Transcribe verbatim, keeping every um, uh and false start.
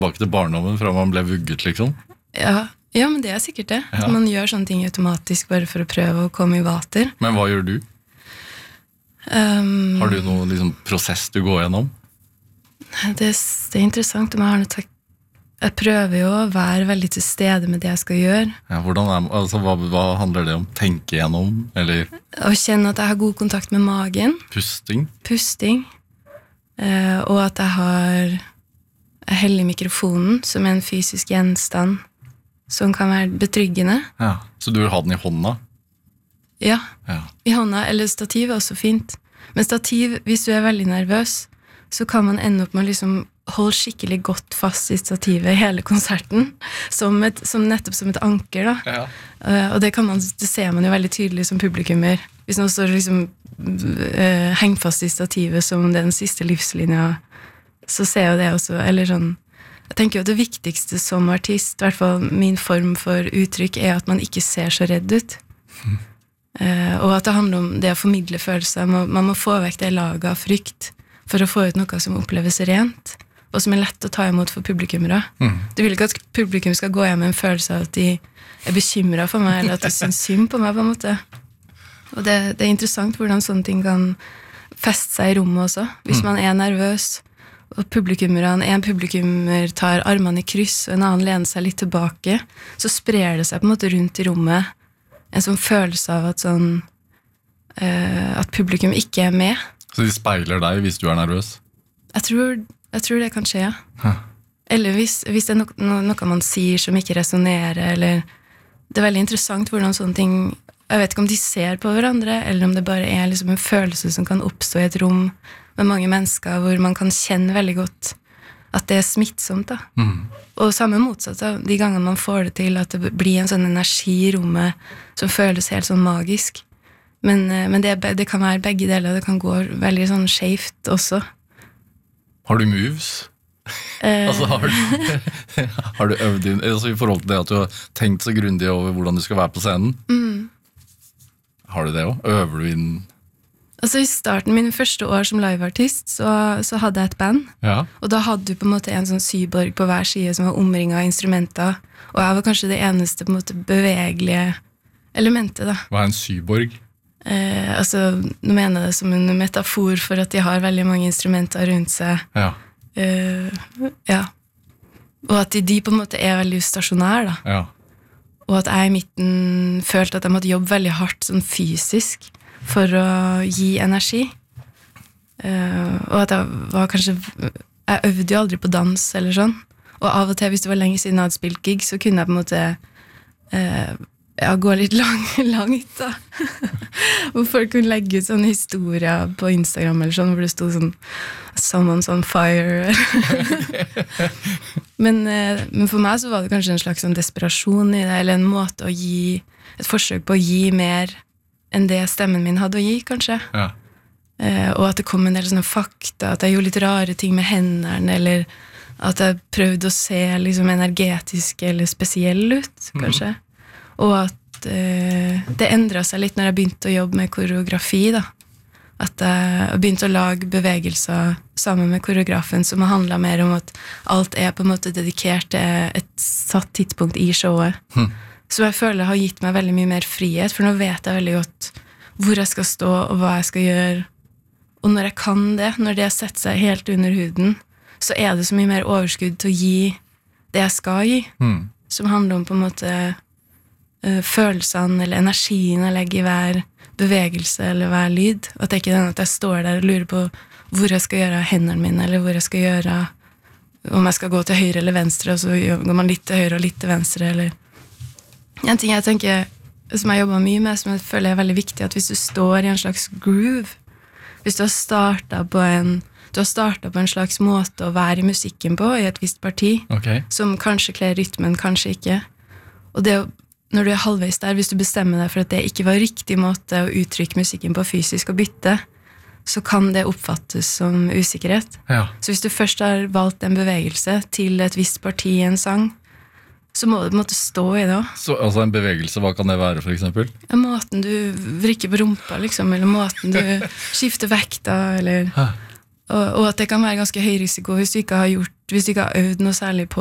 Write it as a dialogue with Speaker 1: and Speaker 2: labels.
Speaker 1: tilbake til barndommen fra man ble vugget, liksom?
Speaker 2: Ja, ja men det er sikkert det. Ja. Man gjør sånne ting automatisk bare for å prøve å komme i vater.
Speaker 1: Men hva gjør du?
Speaker 2: Um,
Speaker 1: har du noen liksom, prosess du går gjennom?
Speaker 2: Det, det er interessant om jeg har noe tak- Jeg prøver jo å være veldig til stede med det jeg skal gjøre.
Speaker 1: Ja, hvordan er, altså, hva, hva handler det om? Tenke gjennom? Eller?
Speaker 2: Å kjenne at jeg har god kontakt med magen.
Speaker 1: Pusting?
Speaker 2: Pusting. Eh, og at jeg har jeg heller mikrofonen som en fysisk gjenstand som kan være betryggende.
Speaker 1: Ja, så du vil ha den i hånda?
Speaker 2: Ja,
Speaker 1: ja.
Speaker 2: I hånda. Eller stativ er også fint. Men stativ, hvis du er veldig nervøs, så kan man ende opp med å liksom holde skikkelig godt fast i stativet hele konserten, som, et, som nettopp som et anker da.
Speaker 1: Ja.
Speaker 2: Uh, og det, kan man, det ser man jo veldig tydelig som publikummer. Hvis noen står liksom uh, hengt fast i stativet som den siste livslinja, så ser jo det også, eller sånn, jeg tenker jo at det viktigste som artist, i hvert fall min form for uttrykk, er at man ikke ser så redd ut. Mm. Uh, og at det handler om det å formidle følelser. Man, man må få vekk det laget av frykt for å få ut noe som oppleves rent, og som er lett å ta imot for publikummere. Mm. Du vil ikke at publikum skal gå hjem med en følelse av at de er bekymret for meg, eller at de synes synd på meg, på en måte. Og det, det er interessant hvordan sånne ting kan feste seg i rommet også. Hvis mm. man er nervøs, og publikummerne, en publikummer tar armene i kryss, og en annen lener seg litt tilbake, så sprer det seg på en måte rundt i rommet en sånn følelse av at, sånn, uh, at publikum ikke er med.
Speaker 1: Så de speiler deg hvis du er nervøs?
Speaker 2: Jeg tror, jeg tror det kan skje, ja. Huh. Eller hvis, hvis det er no, no, noe man sier som ikke resonerer, eller det er veldig interessant hvordan sånne ting, jeg vet ikke om de ser på hverandre, eller om det bare er liksom en følelse som kan oppstå i et rom med mange mennesker, hvor man kan kjenne veldig godt at det er smittsomt da. Mm. Og samme motsatt da, de gangene man får det til at det blir en sånn energi i rommet som føles helt sånn magisk. Men, men det, det kan være begge deler, det kan gå veldig sånn skjevt også.
Speaker 1: Har du moves? Eh. altså, har du, har du øvd inn, altså, i forhold til det at du har tenkt så grundig over hvordan du skal være på scenen? Mm. Har du det også? Øver du inn?
Speaker 2: Altså I starten, mine første år som liveartist, så, så hadde jeg et band. Ja. Og da hadde du på en måte en sånn syborg på hver side som var omringet av instrumenter. Og jeg var kanskje det eneste på en måte bevegelige elementet da.
Speaker 1: Hva er en syborg?
Speaker 2: Eh, altså, nå mener jeg det som en metafor for at de har veldig mange instrumenter rundt seg. Ja. Eh, ja. Og at de, de på en måte er veldig stasjonære da. Ja. Og at jeg i midten følte at jeg måtte jobbe veldig hardt sånn fysisk for å gi energi. Eh, og at jeg var kanskje, jeg øvde jo aldri på dans eller sånn. Og av og til, hvis det var lenge siden jeg hadde spilt gig, så kunne jeg på en måte eh, ja, gå litt lang, langt da. Hvor folk kunne legge ut sånne historier på Instagram eller sånn, hvor det stod sånn someone's on fire. men, men for meg så var det kanskje en slags sånn desperasjon i det, eller en måte å gi, et forsøk på å gi mer enn det stemmen min hadde å gi, kanskje. Ja. Eh, og at det kom en del sånne fakta, at jeg gjorde litt rare ting med hendene, eller at jeg prøvde å se liksom energetisk eller spesiell ut, kanskje. Mm. Og at eh, det endret seg litt når jeg begynte å jobbe med koreografi da. At jeg begynte å lage bevegelser sammen med koreografen som har handlet mer om at alt er på en måte dedikert til et satt tidspunkt i showet. Hm. Så jeg føler har gitt meg veldig mye mer frihet, for nå vet jeg veldig godt hvor jeg skal stå og hva jeg skal gjøre. Og når jeg kan det, når det setter seg helt under huden, så er det så mye mer overskudd til å gi det jeg skal gi, hm. som handler om på en måte følelsene eller energien jeg legger i hver bevegelse eller hver lyd. At det ikke er den at jeg står der og lurer på hvor jeg skal gjøre hendene mine, eller hvor jeg skal gjøre, om jeg skal gå til høyre eller venstre, og så går man litt til høyre og litt til venstre. Eller en ting jeg tenker, som jeg jobber mye med, som jeg føler er veldig viktig, at hvis du står i en slags groove, hvis du har startet på en du har startet på en slags måte å være i musikken på, i et visst parti, okay. som kanskje kler rytmen, kanskje ikke. Og det når du er halvveis der, hvis du bestemmer deg for at det ikke var riktig måte å uttrykke musikken på fysisk og bytte, så kan det oppfattes som usikkerhet. Ja. Så hvis du først har valgt en bevegelse til et visst parti i en sang, så må du på en måte stå i det også. Så
Speaker 1: altså en bevegelse, hva kan det være for eksempel?
Speaker 2: Ja, måten du vrikker på rumpa, liksom, eller måten du skifter vekta, eller... Hæ? og, og at det kan være ganske høy risiko hvis du ikke har gjort, hvis du ikke har øvd noe særlig på